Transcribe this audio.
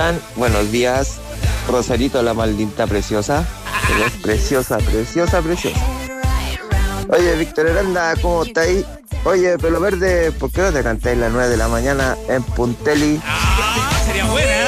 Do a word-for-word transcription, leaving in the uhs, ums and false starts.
están? Buenos días. Rosarito, la maldita preciosa. Eres preciosa, preciosa, preciosa. Oye, Víctor Aranda, ¿cómo estáis? Oye, Pelo Verde, ¿por qué no te cantáis las nueve de la mañana en Punteli? Ah, sería buena.